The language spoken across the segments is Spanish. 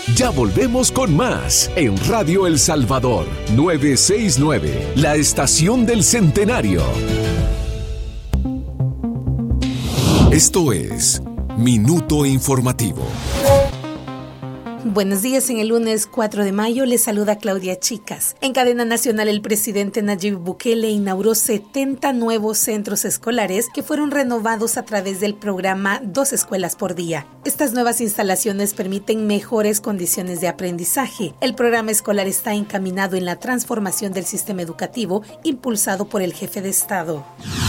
Ya volvemos con más en Radio El Salvador 969, la estación del centenario. Esto es Minuto Informativo. Buenos días. En el lunes 4 de mayo les saluda Claudia Chicas. En cadena nacional, el presidente Nayib Bukele inauguró 70 nuevos centros escolares que fueron renovados a través del programa 2 escuelas por día. Estas nuevas instalaciones permiten mejores condiciones de aprendizaje. El programa escolar está encaminado en la transformación del sistema educativo impulsado por el jefe de Estado.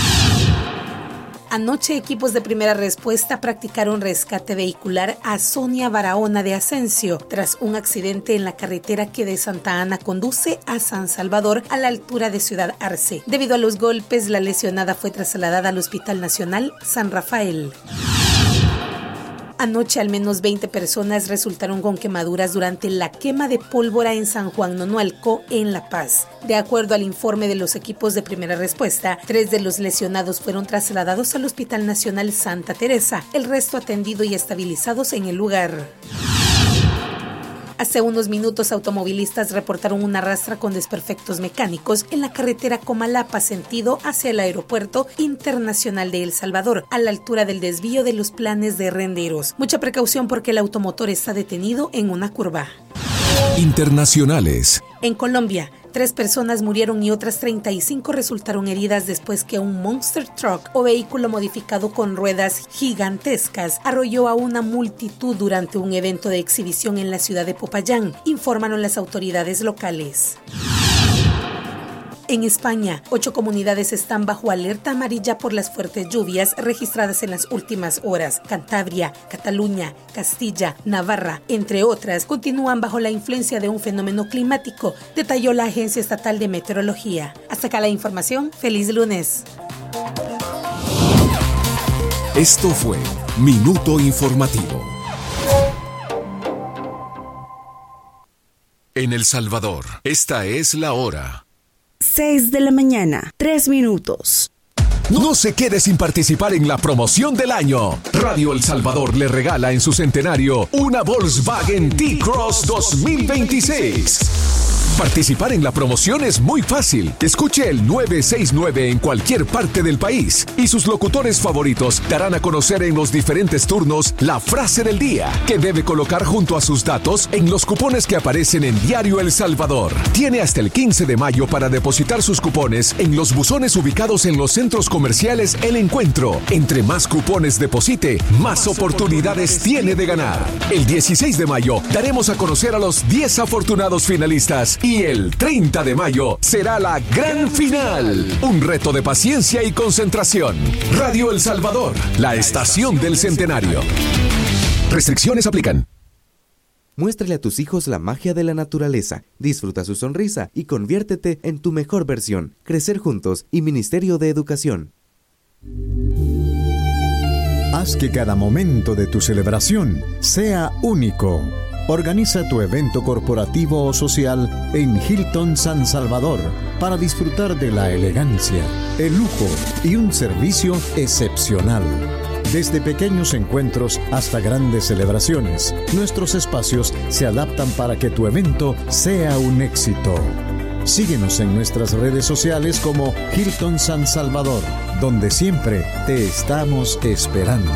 Anoche, equipos de primera respuesta practicaron rescate vehicular a Sonia Barahona de Asensio tras un accidente en la carretera que de Santa Ana conduce a San Salvador a la altura de Ciudad Arce. Debido a los golpes, la lesionada fue trasladada al Hospital Nacional San Rafael. Anoche, al menos 20 personas resultaron con quemaduras durante la quema de pólvora en San Juan Nonualco, en La Paz. De acuerdo al informe de los equipos de primera respuesta, 3 de los lesionados fueron trasladados al Hospital Nacional Santa Teresa, el resto atendido y estabilizados en el lugar. Hace unos minutos, automovilistas reportaron una rastra con desperfectos mecánicos en la carretera Comalapa, sentido hacia el Aeropuerto Internacional de El Salvador, a la altura del desvío de los Planes de Renderos. Mucha precaución porque el automotor está detenido en una curva. Internacionales. En Colombia, 3 personas murieron y otras 35 resultaron heridas después que un monster truck o vehículo modificado con ruedas gigantescas arrolló a una multitud durante un evento de exhibición en la ciudad de Popayán, informaron las autoridades locales. En España, 8 comunidades están bajo alerta amarilla por las fuertes lluvias registradas en las últimas horas. Cantabria, Cataluña, Castilla, Navarra, entre otras, continúan bajo la influencia de un fenómeno climático, detalló la Agencia Estatal de Meteorología. Hasta acá la información. ¡Feliz lunes! Esto fue Minuto Informativo. En El Salvador, esta es la hora. 6 de la mañana, 3 minutos. No se quede sin participar en la promoción del año. Radio El Salvador le regala en su centenario una Volkswagen T-Cross 2026. Participar en la promoción es muy fácil. Escuche el 969 en cualquier parte del país y sus locutores favoritos darán a conocer en los diferentes turnos la frase del día que debe colocar junto a sus datos en los cupones que aparecen en Diario El Salvador. Tiene hasta el 15 de mayo para depositar sus cupones en los buzones ubicados en los centros comerciales El Encuentro. Entre más cupones deposite, más oportunidades tiene de ganar. El 16 de mayo daremos a conocer a los 10 afortunados finalistas y el 30 de mayo será la gran final. Un reto de paciencia y concentración. Radio El Salvador, la estación del centenario. Restricciones aplican. Muéstrale a tus hijos la magia de la naturaleza, disfruta su sonrisa y conviértete en tu mejor versión. Crecer Juntos y Ministerio de Educación. Haz que cada momento de tu celebración sea único. Organiza tu evento corporativo o social en Hilton San Salvador para disfrutar de la elegancia, el lujo y un servicio excepcional. Desde pequeños encuentros hasta grandes celebraciones, nuestros espacios se adaptan para que tu evento sea un éxito. Síguenos en nuestras redes sociales como Hilton San Salvador, donde siempre te estamos esperando.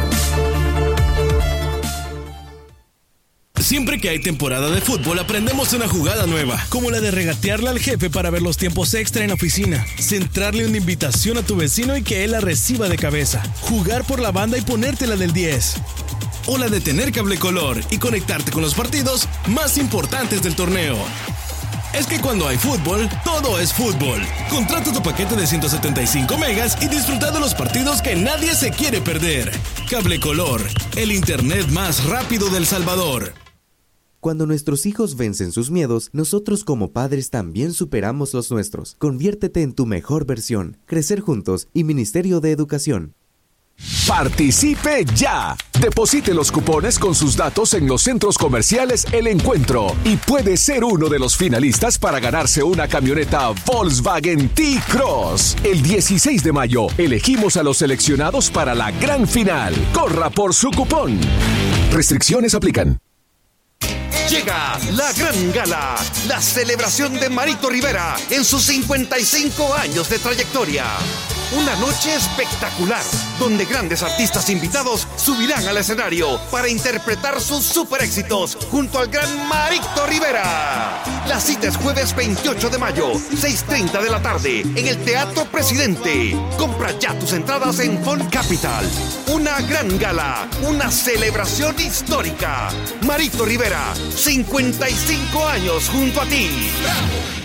Siempre que hay temporada de fútbol aprendemos una jugada nueva, como la de regatearle al jefe para ver los tiempos extra en la oficina, centrarle una invitación a tu vecino y que él la reciba de cabeza, jugar por la banda y ponértela del 10, o la de tener cable color y conectarte con los partidos más importantes del torneo. Es que cuando hay fútbol, todo es fútbol. Contrata tu paquete de 175 megas y disfruta de los partidos que nadie se quiere perder. Cable Color, el internet más rápido del Salvador. Cuando nuestros hijos vencen sus miedos, nosotros como padres también superamos los nuestros. Conviértete en tu mejor versión. Crecer Juntos y Ministerio de Educación. ¡Participe ya! Deposite los cupones con sus datos en los centros comerciales El Encuentro y puede ser uno de los finalistas para ganarse una camioneta Volkswagen T-Cross. El 16 de mayo elegimos a los seleccionados para la gran final. ¡Corra por su cupón! Restricciones aplican. Llega la gran gala, la celebración de Marito Rivera en sus 55 años de trayectoria. Una noche espectacular, donde grandes artistas invitados subirán al escenario para interpretar sus super éxitos junto al gran Marito Rivera. La cita es jueves 28 de mayo, 6:30 de la tarde, en el Teatro Presidente. Compra ya tus entradas en Fond Capital. Una gran gala, una celebración histórica. Marito Rivera, 55 años junto a ti. ¡Bravo!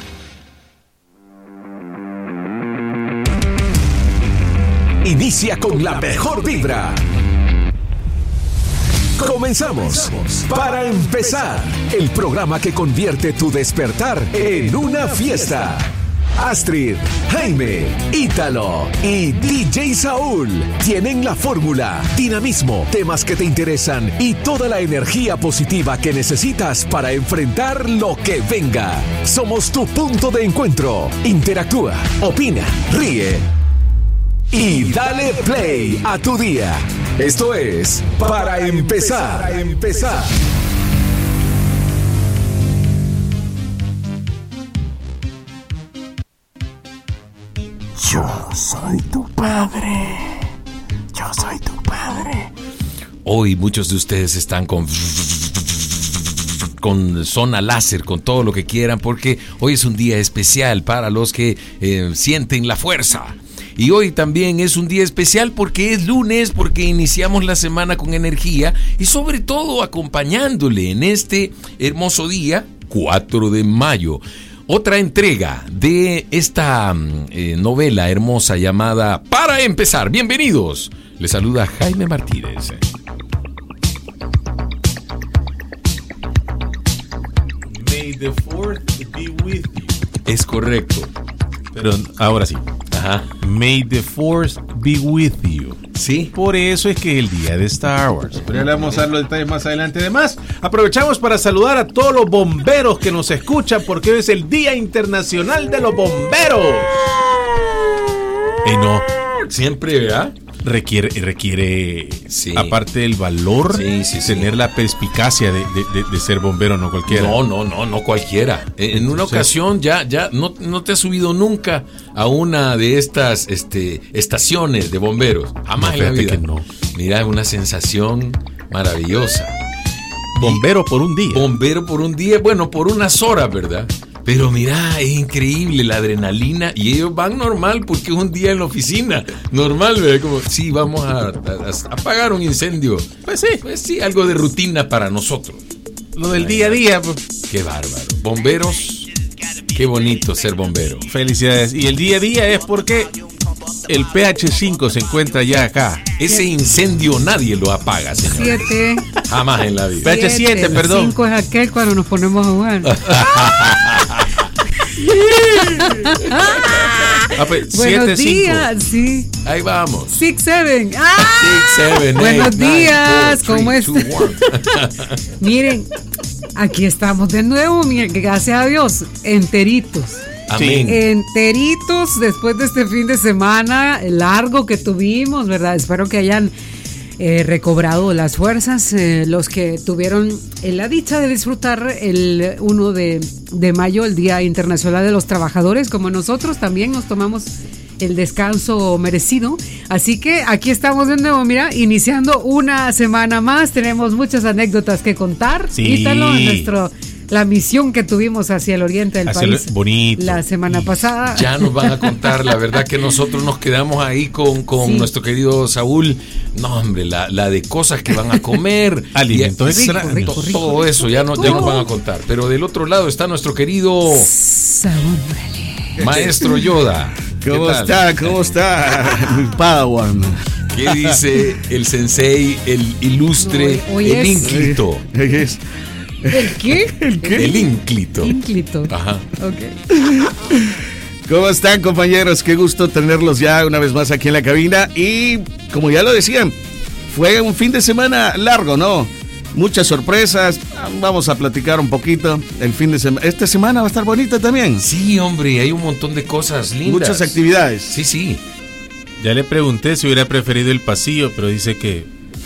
Inicia con la mejor vibra. Comenzamos. Para empezar, el programa que convierte tu despertar en una fiesta. Astrid, Jaime, Ítalo y DJ Saúl tienen la fórmula, dinamismo, temas que te interesan y toda la energía positiva que necesitas para enfrentar lo que venga. Somos tu punto de encuentro. Interactúa, opina, ríe y dale play a tu día. Esto es Para Empezar. Yo soy tu padre. Yo soy tu padre. Hoy muchos de ustedes están con zona láser, con todo lo que quieran, porque hoy es un día especial para los que sienten la fuerza. Y hoy también es un día especial porque es lunes, porque iniciamos la semana con energía y sobre todo acompañándole en este hermoso día, 4 de mayo. Otra entrega de esta novela hermosa llamada Para Empezar. Bienvenidos. Les saluda Jaime Martínez. May the 4th be with you. Es correcto. Pero ahora sí. Ajá. May the Force be with you. Sí. Por eso es que es el día de Star Wars. Pero ya le vamos a dar los detalles más adelante. Además, aprovechamos para saludar a todos los bomberos que nos escuchan, porque hoy es el Día Internacional de los Bomberos. No. Siempre, ¿verdad? Requiere sí. Aparte del valor, tener la perspicacia de ser bombero, no cualquiera. No cualquiera. En una ocasión ya no te has subido nunca a una de estas estaciones de bomberos. Jamás en la vida. Que no. Mira, una sensación maravillosa. Bombero por un día. Bombero por un día, bueno, por unas horas, ¿verdad? Pero mira, es increíble la adrenalina y ellos van normal porque es un día en la oficina. Normal, ¿verdad? Como, sí, vamos a apagar un incendio. Pues sí, algo de rutina para nosotros. Lo del día a día. Pues. Qué bárbaro. Bomberos, qué bonito ser bombero. Felicidades. Y el día a día es porque el PH5 se encuentra ya acá. Ese incendio nadie lo apaga, señor. 7. Jamás en la vida. PH7, perdón. 5 es aquel cuando nos ponemos a jugar. Buenos días, sí. Ahí vamos. 6-7. 6-7. Buenos días, ¿cómo están? Miren, aquí estamos de nuevo, miren, gracias a Dios, enteritos. Amén. Enteritos después de este fin de semana largo que tuvimos, ¿verdad? Espero que hayan recobrado las fuerzas, los que tuvieron la dicha de disfrutar el 1 de mayo, el Día Internacional de los Trabajadores, como nosotros también nos tomamos el descanso merecido. Así que aquí estamos de nuevo, mira, iniciando una semana más. Tenemos muchas anécdotas que contar. Sí. Quítalo, la misión que tuvimos hacia el oriente del país bonito. La semana pasada. Ya nos van a contar, la verdad que nosotros nos quedamos ahí con nuestro querido Saúl. No, hombre, la de cosas que van a comer. Alimentos extraños. Rico. Todo eso ya nos van a contar. Pero del otro lado está nuestro querido Saúl Maestro Yoda. ¿Cómo está? Mi Padawan. ¿Qué dice el sensei, el ilustre, el ínclito? ¿El qué? El ínclito. Ajá. Okay. ¿Cómo están, compañeros? Qué gusto tenerlos ya una vez más aquí en la cabina. Y como ya lo decían, fue un fin de semana largo, ¿no? Muchas sorpresas. Vamos a platicar un poquito. El fin de semana. Esta semana va a estar bonita también. Sí, hombre, hay un montón de cosas lindas. Muchas actividades. Sí. Ya le pregunté si hubiera preferido el pasillo, pero dice que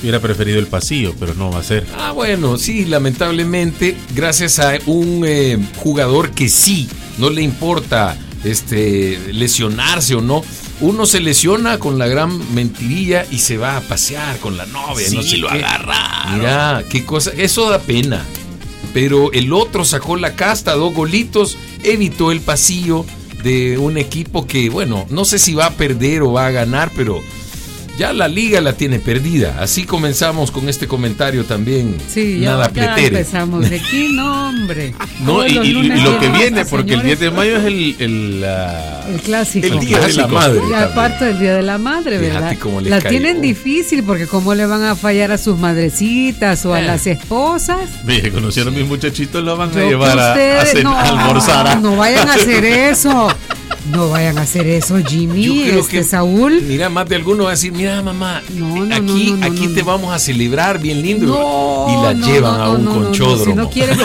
Hubiera preferido el pasillo, pero no va a ser. Bueno, sí, lamentablemente, gracias a un jugador que sí, no le importa lesionarse o no. Uno se lesiona con la gran mentirilla y se va a pasear con la novia. Sí, no sé lo qué. agarraron. Mira, qué cosa, eso da pena. Pero el otro sacó la casta, 2 golitos, evitó el pasillo de un equipo que, bueno, no sé si va a perder o va a ganar, pero ya la liga la tiene perdida. Así comenzamos con este comentario también. Sí, nada ya pletere. empezamos de aquí, no, hombre. No, y lo que viene, porque el 10 de mayo es el clásico. El Día de la Madre. Y aparte del Día de la Madre, ¿verdad? La tienen difícil porque cómo le van a fallar a sus madrecitas o a las esposas. Mire, conocieron a mis muchachitos, lo van a llevar a almorzar. No vayan a hacer eso. No vayan a hacer eso, Jimmy, Saúl. Mira, más de alguno va a decir, mira mamá, aquí te vamos a celebrar bien lindo. Y la llevan a un conchódromo. Si no quieren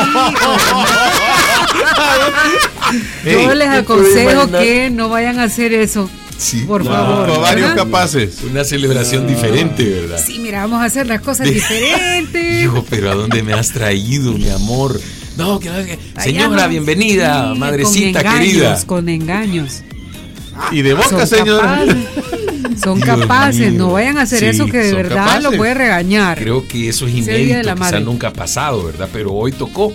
yo les aconsejo que no vayan a hacer eso. Sí, por favor. Con varios capaces. Una celebración diferente, ¿verdad? Sí, mira, vamos a hacer las cosas diferentes. Hijo, pero ¿a dónde me has traído, mi amor? No, señora, bienvenida, madrecita querida. Con engaños. Y de boca, señora. Son capaces, no vayan a hacer eso que de verdad capaces. Lo puede regañar. Creo que eso es inédito, quizá nunca ha pasado, ¿verdad? Pero hoy tocó.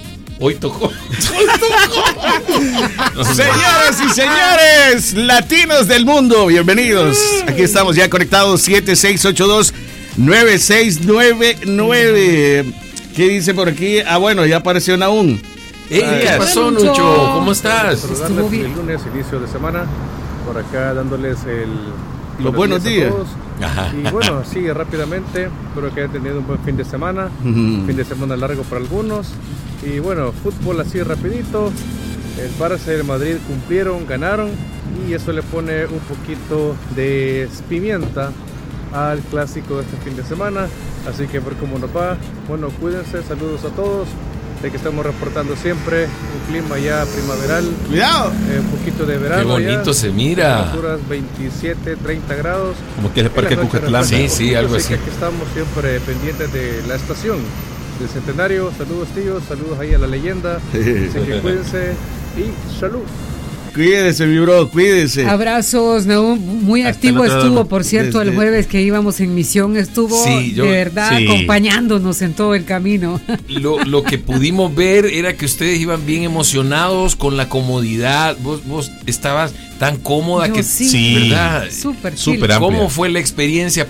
Señoras y señores, latinos del mundo, bienvenidos. Aquí estamos ya conectados, 7682-9699. ¿Qué dice por aquí? Bueno, ya apareció Naún. ¿Qué pasó, Nucho? ¿Cómo estás? Recordarles que el lunes, inicio de semana, por acá dándoles los buenos días. Y bueno, sigue rápidamente. Espero que hayan tenido un buen fin de semana. Fin de semana largo para algunos. Y bueno, fútbol así rapidito. El Barça y el Madrid cumplieron, ganaron. Y eso le pone un poquito de pimienta al clásico de este fin de semana. Así que ver cómo nos va. Bueno, cuídense, saludos a todos. De que estamos reportando siempre un clima ya primaveral. ¡Cuidado! Un poquito de verano. ¡Qué bonito ya. Se mira! Temperaturas 27, 30 grados. Como que es el Parque Cucatlán. Sí, algo así. Aquí estamos siempre pendientes de la estación del Centenario. Saludos, tíos. Saludos ahí a la leyenda. Así que cuídense y salud. Cuídese, mi bro, cuídese. Abrazos, Naum. Muy activo estuvo, por cierto, el jueves que íbamos en misión. Estuvo de verdad acompañándonos en todo el camino. Lo que pudimos ver era que ustedes iban bien emocionados con la comodidad. Vos estabas tan cómoda que sí, ¿verdad? Súper amplia. ¿Cómo fue la experiencia